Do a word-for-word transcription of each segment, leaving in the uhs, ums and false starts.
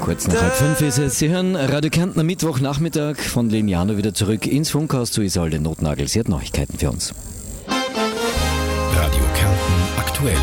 Kurz nach halb fünf ist es. Sie hören Radio Kärnten am Mittwochnachmittag von Lignano wieder zurück ins Funkhaus zu Isolde Notnagel. Sie hat Neuigkeiten für uns. Radio Kärnten aktuell.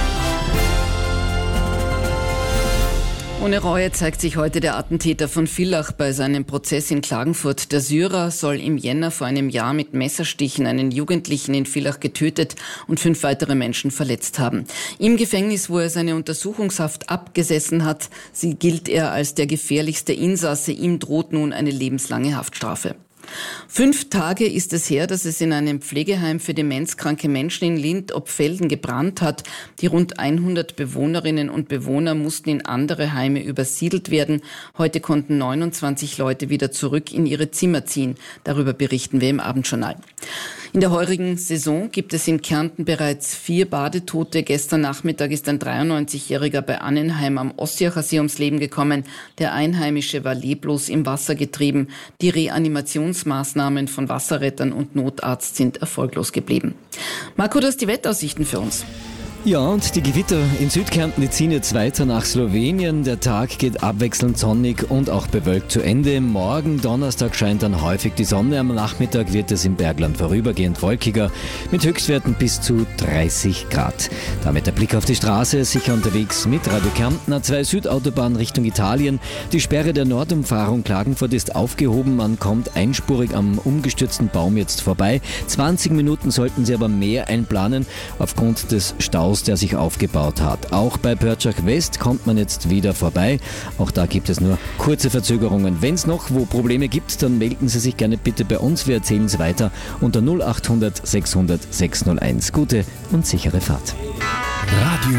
Ohne Reue zeigt sich heute der Attentäter von Villach bei seinem Prozess in Klagenfurt. Der Syrer soll im Jänner vor einem Jahr mit Messerstichen einen Jugendlichen in Villach getötet und fünf weitere Menschen verletzt haben. Im Gefängnis, wo er seine Untersuchungshaft abgesessen hat, gilt er als der gefährlichste Insasse. Ihm droht nun eine lebenslange Haftstrafe. Fünf Tage ist es her, dass es in einem Pflegeheim für demenzkranke Menschen in Lindt-Obfelden gebrannt hat. Die rund hundert Bewohnerinnen und Bewohner mussten in andere Heime übersiedelt werden. Heute konnten neunundzwanzig Leute wieder zurück in ihre Zimmer ziehen. Darüber berichten wir im Abendjournal. In der heurigen Saison gibt es in Kärnten bereits vier Badetote. Gestern Nachmittag ist ein dreiundneunzigjähriger bei Annenheim am Ossiacher See ums Leben gekommen. Der Einheimische war leblos im Wasser getrieben. Die Reanimationsmaßnahmen von Wasserrettern und Notarzt sind erfolglos geblieben. Marco, du hast die Wettaussichten für uns. Ja, und die Gewitter in Südkärnten, die ziehen jetzt weiter nach Slowenien. Der Tag geht abwechselnd sonnig und auch bewölkt zu Ende. Morgen Donnerstag scheint dann häufig die Sonne. Am Nachmittag wird es im Bergland vorübergehend wolkiger mit Höchstwerten bis zu dreißig Grad. Damit der Blick auf die Straße, sicher unterwegs mit Radio Kärnten. A zwei Südautobahn Richtung Italien. Die Sperre der Nordumfahrung Klagenfurt ist aufgehoben. Man kommt einspurig am umgestürzten Baum jetzt vorbei. zwanzig Minuten sollten Sie aber mehr einplanen aufgrund des Staus, der sich aufgebaut hat. Auch bei Pörtschach West kommt man jetzt wieder vorbei. Auch da gibt es nur kurze Verzögerungen. Wenn es noch wo Probleme gibt, dann melden Sie sich gerne bitte bei uns. Wir erzählen es weiter unter null achthundert sechshundert sechshunderteins. Gute und sichere Fahrt. Radio